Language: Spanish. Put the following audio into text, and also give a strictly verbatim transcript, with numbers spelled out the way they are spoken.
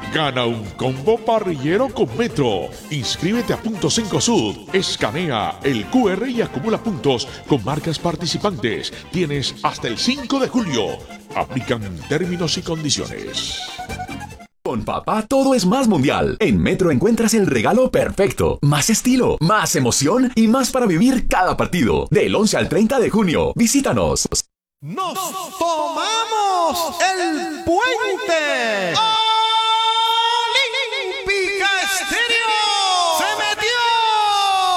Gana un combo parrillero con Metro. Inscríbete a Puntos Cencosud. Escanea el Q R y acumula puntos con marcas participantes. Tienes hasta el cinco de julio. Aplican términos y condiciones. Con papá todo es más mundial. En Metro encuentras el regalo perfecto. Más estilo, más emoción y más para vivir cada partido. Del once al treinta de junio. Visítanos. ¡Nos tomamos el puente! ¡Oh!